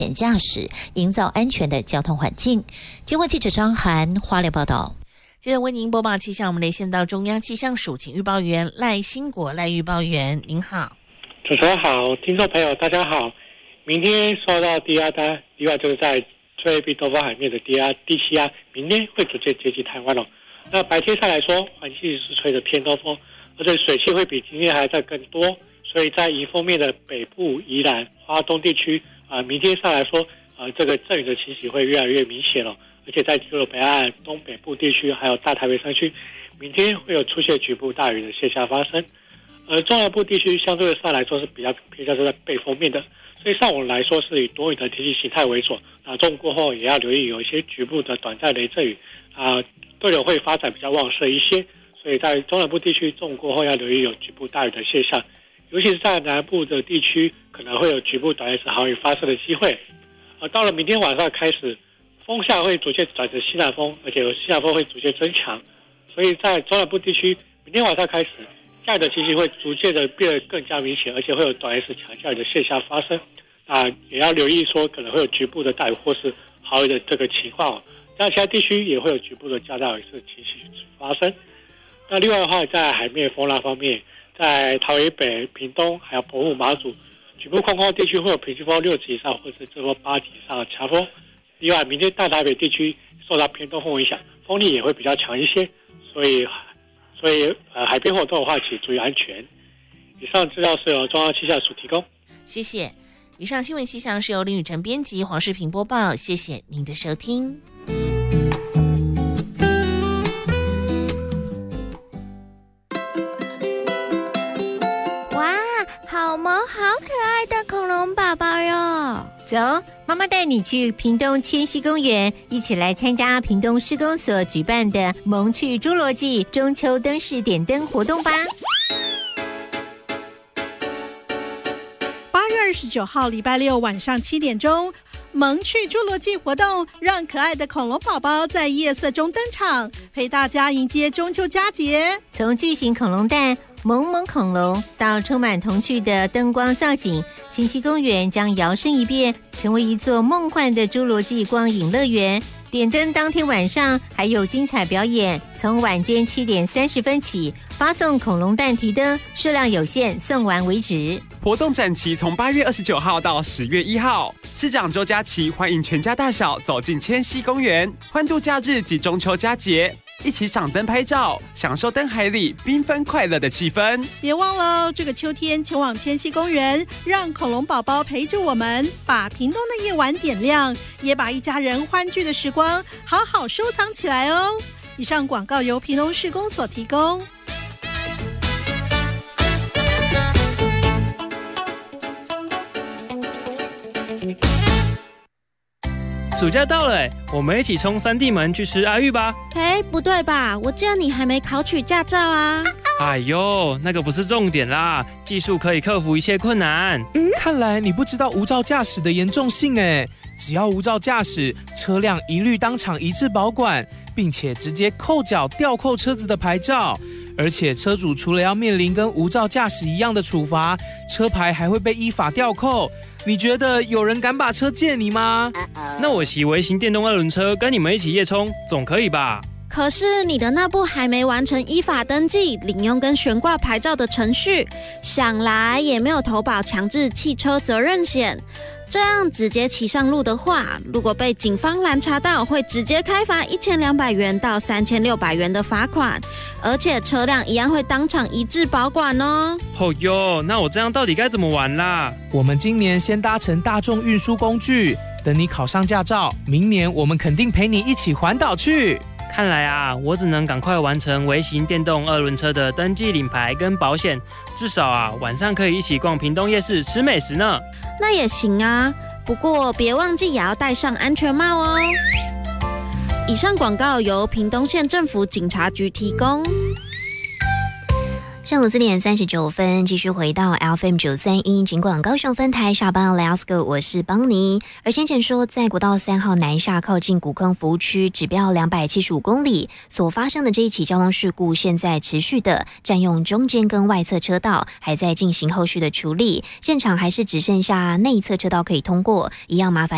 驾驶，营造安全的交通环境。经过记者张涵花莲报道。 接着为您播报气象，我们连线到中央气象署请预报员赖兴国赖预报员，您好。 主持人好，听众朋友大家好。明天受到低压单，另外就是在吹逼东方海面的低气压，明天会逐渐接近台湾了。那白天上来说，环境是吹着偏东风，而且水汽会比今天还在更多，所以在迎风面的北部、宜兰、花东地区明天上来说，这个阵雨的情形会越来越明显了。而且在基隆北岸、东北部地区，还有大台北山区，明天会有出现局部大雨的现象发生。中南部地区相对上来说是比较偏向是在背风面的，所以上午来说是以多云的天气形态为主。中午过后也要留意有一些局部的短暂雷阵雨对流会发展比较旺盛一些，所以在中南部地区中午过后要留意有局部大雨的现象，尤其是在南部的地区可能会有局部短时豪雨发生的机会。到了明天晚上开始，风向会逐渐转成西南风，而且西南风会逐渐增强，所以在中南部地区明天晚上开始，下雨的情形会逐渐的变得更加明显，而且会有短时强下雨的现象发生。也要留意说可能会有局部的大雨或是豪雨的这个情况。在其他地区也会有局部的较大雨的情形发生。那另外的话，在海面风浪方面，在桃园北、屏东还有澎湖、马祖局部空旷地区会有平均风6级以上，或是最多8级以上的强风。另外，明天大台北地区受到偏东风影响，风力也会比较强一些，所以海边活动的话，请注意安全。以上资料是由中央气象署提供。 谢谢。以上新闻气象是由林宇辰编辑，黄世平播报。谢谢您的收听。 哇，好萌好可爱的恐龙宝宝哟！ 走，妈妈带你去屏东千禧公园，一起来参加屏东施工所举办的萌趣侏罗纪中秋灯饰点灯活动吧。 8月29号礼拜六晚上7点钟，萌趣侏罗纪活动让可爱的恐龙宝宝在夜色中登场，陪大家迎接中秋佳节。 从巨型恐龙蛋、萌萌恐龙到充满童趣的灯光造景，千禧公园将摇身一变，成为一座梦幻的侏罗纪光影乐园。点灯当天晚上还有精彩表演，从晚间7点30分起发送恐龙蛋提灯，数量有限，送完为止。 活动展期从8月29号到10月1号。市长周佳琪欢迎全家大小走进千禧公园，欢度假日及中秋佳节，一起赏灯拍照，享受灯海里缤纷快乐的气氛。 别忘了这个秋天前往千禧公园，让恐龙宝宝陪着我们，把屏东的夜晚点亮，也把一家人欢聚的时光好好收藏起来哦。以上广告由屏东市公所提供。 暑假到了，我们一起冲三地门去吃阿玉吧。 不对吧？我记得你还没考取驾照啊。 哎呦，那个不是重点啦，技术可以克服一切困难。 看来你不知道无照驾驶的严重性耶。只要无照驾驶，车辆一律当场移至保管，并且直接扣缴吊扣车子的牌照。而且车主除了要面临跟无照驾驶一样的处罚，车牌还会被依法吊扣。你觉得有人敢把车借你吗？ 那我骑微型电动2轮车跟你们一起夜冲，总可以吧？ 可是你的那部还没完成依法登记、领用跟悬挂牌照的程序，想来也没有投保强制汽车责任险。这样直接骑上路的话，如果被警方拦查到，会直接开罚1200元到3600元的罚款，而且车辆一样会当场移至保管哦。 哦哟，那我这样到底该怎么玩啦？ 我们今年先搭乘大众运输工具，等你考上驾照，明年我们肯定陪你一起环岛去。 看来啊，我只能赶快完成微型电动2轮车的登记领牌跟保险，至少啊晚上可以一起逛屏东夜市吃美食呢。 那也行啊，不过别忘记也要戴上安全帽哦。以上广告由屏东县政府警察局提供。 上午4点39分，继续回到 FM 931警广高雄分台下班 Let's Go， 我是邦尼。而先前说，在国道3号南下靠近古坑服务区指标275公里所发生的这一起交通事故，现在持续的占用中间跟外侧车道，还在进行后续的处理，现场还是只剩下内侧车道可以通过，一样麻烦